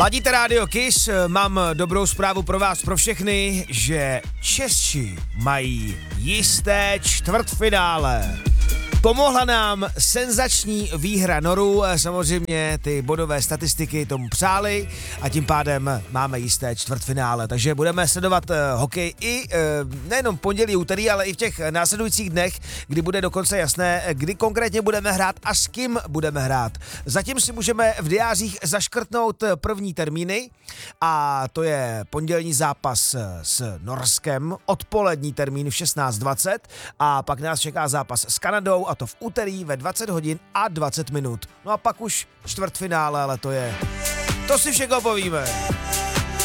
Ladíte Rádio Kiss, mám dobrou zprávu pro vás, pro všechny, že Češi mají jisté čtvrtfinále. Pomohla nám senzační výhra Norů, samozřejmě ty bodové statistiky tomu přáli a tím pádem máme jisté čtvrtfinále, takže budeme sledovat hokej i nejenom pondělí, úterý, ale i v těch následujících dnech, kdy bude dokonce jasné, kdy konkrétně budeme hrát a s kým budeme hrát. Zatím si můžeme v diářích zaškrtnout první termíny a to je pondělní zápas s Norskem, odpolední termín v 16:20 a pak nás čeká zápas s Kanadou a to v úterý ve 20 hodin a 20 minut. No a pak už čtvrtfinále, ale to si všechno povíme.